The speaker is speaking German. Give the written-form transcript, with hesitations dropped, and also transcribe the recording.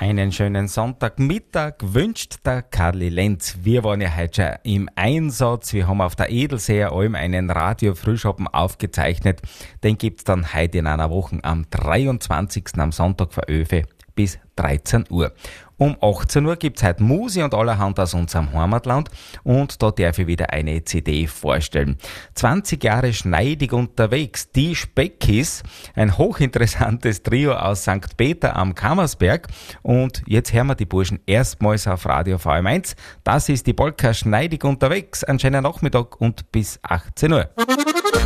Einen schönen Sonntagmittag wünscht der Karli Lenz. Wir waren ja heute schon im Einsatz. Wir haben auf der Edelseer Alm einen Radio-Frühschoppen aufgezeichnet. Den gibt's dann heute in einer Woche am 23. am Sonntag von 11 bis 13 Uhr. Um 18 Uhr gibt's heute Musi und allerhand aus unserem Heimatland und da darf ich wieder eine CD vorstellen. 20 Jahre schneidig unterwegs, die Speckis, ein hochinteressantes Trio aus St. Peter am Kammersberg und jetzt hören wir die Burschen erstmals auf Radio VM1. Das ist die Polka schneidig unterwegs. Einen schönen Nachmittag und bis 18 Uhr.